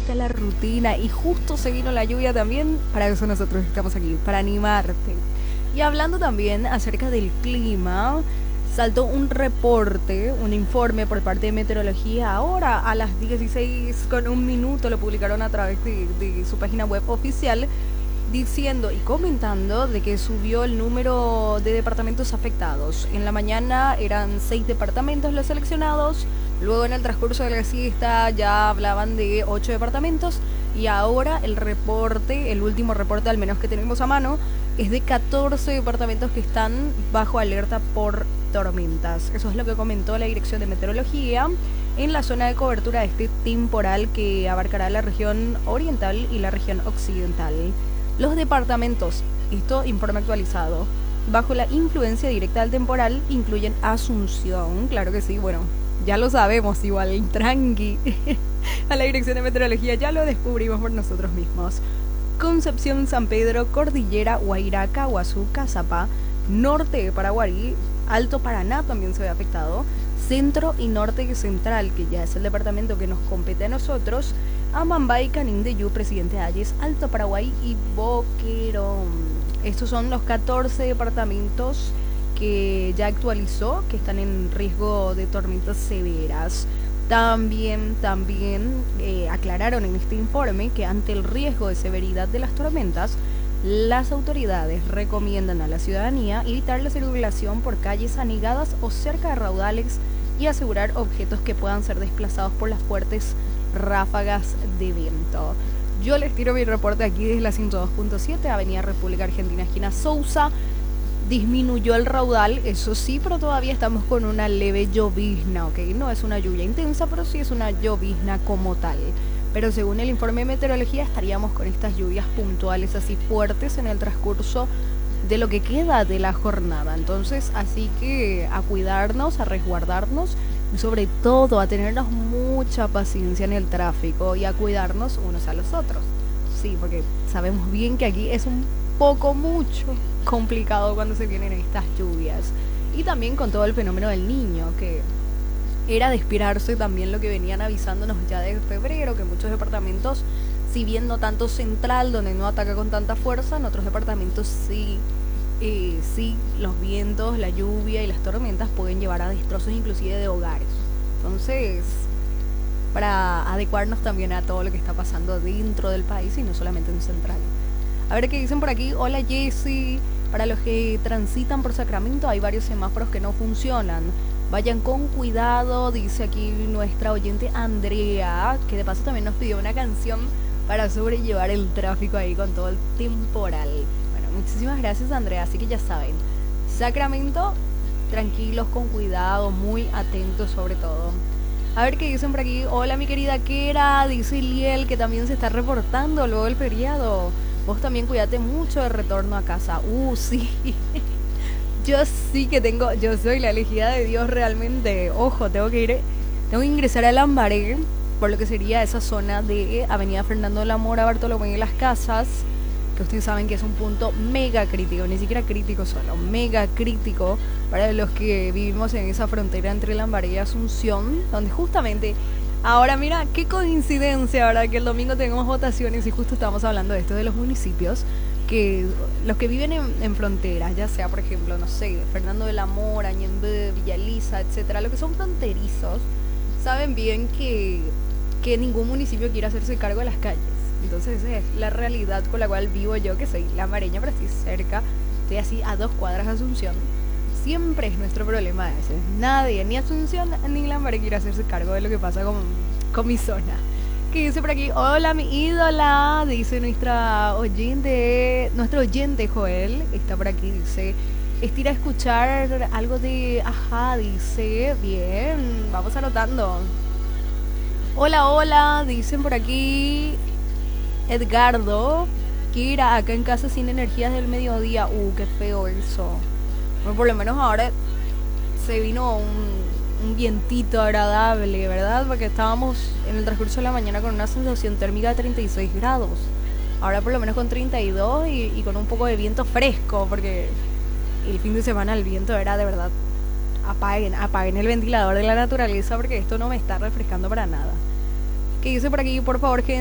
gusta la rutina y justo se vino la lluvia también, para eso nosotros estamos aquí, para animarte. Y hablando también acerca del clima, saltó un reporte, un informe por parte de Meteorología ahora a las 16:01, lo publicaron a través de su página web oficial, diciendo y comentando de que subió el número de departamentos afectados. En la mañana eran 6 departamentos los seleccionados, luego en el transcurso de la siesta ya hablaban de 8 departamentos y ahora el reporte, el último reporte al menos que tenemos a mano, es de 14 departamentos que están bajo alerta por tormentas. Eso es lo que comentó la Dirección de Meteorología en la zona de cobertura de este temporal que abarcará la región oriental y la región occidental. Los departamentos, esto informe actualizado, bajo la influencia directa del temporal incluyen Asunción, claro que sí, bueno, ya lo sabemos igual, tranqui, a la Dirección de Meteorología ya lo descubrimos por nosotros mismos. Concepción, San Pedro, Cordillera, Huayraca, Guazú, Cazapá, norte de Paraguarí, Alto Paraná también se ve afectado, centro y norte central, que ya es el departamento que nos compete a nosotros, Amambay, Canindeyú, Presidente Hayes, Alto Paraguay y Boquerón. Estos son los 14 departamentos que ya actualizó, que están en riesgo de tormentas severas. También aclararon en este informe que ante el riesgo de severidad de las tormentas, las autoridades recomiendan a la ciudadanía evitar la circulación por calles anegadas o cerca de raudales y asegurar objetos que puedan ser desplazados por las fuertes ráfagas de viento. Yo les tiro mi reporte aquí desde la 102.7, Avenida República Argentina, esquina Sousa. Disminuyó el raudal, eso sí, pero todavía estamos con una leve llovizna, ¿ok? No es una lluvia intensa, pero sí es una llovizna como tal. Pero según el informe de meteorología estaríamos con estas lluvias puntuales así fuertes en el transcurso de lo que queda de la jornada. Entonces, así que a cuidarnos, a resguardarnos y sobre todo a tenernos mucha paciencia en el tráfico y a cuidarnos unos a los otros. Sí, porque sabemos bien que aquí es un poco mucho complicado cuando se vienen estas lluvias. Y también con todo el fenómeno del niño, que era de esperarse también lo que venían avisándonos ya de febrero, que muchos departamentos, si bien no tanto central, donde no ataca con tanta fuerza, en otros departamentos sí, los vientos, la lluvia y las tormentas pueden llevar a destrozos inclusive de hogares. Entonces, para adecuarnos también a todo lo que está pasando dentro del país y no solamente en central. A ver qué dicen por aquí. Hola Jessy, para los que transitan por Sacramento hay varios semáforos que no funcionan. Vayan con cuidado, dice aquí nuestra oyente Andrea, que de paso también nos pidió una canción para sobrellevar el tráfico ahí con todo el temporal. Bueno, muchísimas gracias Andrea, así que ya saben, Sacramento, tranquilos, con cuidado, muy atentos sobre todo. A ver qué dicen por aquí. Hola mi querida Kera, dice Liel, que también se está reportando luego del feriado. Vos también cuídate mucho de retorno a casa. Sí. Yo sí que yo soy la elegida de Dios realmente. Ojo, tengo que ingresar a Lambaré, por lo que sería esa zona de Avenida Fernando de la Mora, Bartolomé de las Casas, que ustedes saben que es un punto mega crítico, ni siquiera crítico solo, mega crítico para los que vivimos en esa frontera entre Lambaré y Asunción, donde justamente ahora mira, qué coincidencia, ¿verdad? Que el domingo tenemos votaciones y justo estamos hablando de esto de los municipios, que los que viven en fronteras, ya sea por ejemplo, no sé, Fernando de la Mora, Ñemby, Villa Elisa, etcétera, lo que son fronterizos, saben bien que ningún municipio quiere hacerse cargo de las calles. Entonces esa es la realidad con la cual vivo yo, que soy lambareña, pero estoy cerca, estoy así a 2 cuadras de Asunción. Siempre es nuestro problema ese. Nadie, ni Asunción ni Lambaré quiere hacerse cargo de lo que pasa con mi zona. ¿Qué dice por aquí? Hola mi ídola, dice nuestro oyente Joel, está por aquí, dice, estira a escuchar algo de ajá, dice, bien, vamos anotando. Hola, hola, dicen por aquí Edgardo, Kira, acá en casa sin energías del mediodía. Qué feo eso. Bueno, por lo menos ahora se vino un vientito agradable, ¿verdad? Porque estábamos en el transcurso de la mañana con una sensación térmica de 36 grados. Ahora por lo menos con 32 y con un poco de viento fresco, porque el fin de semana el viento era de verdad, apaguen el ventilador de la naturaleza porque esto no me está refrescando para nada. ¿Qué dice por aquí? Por favor,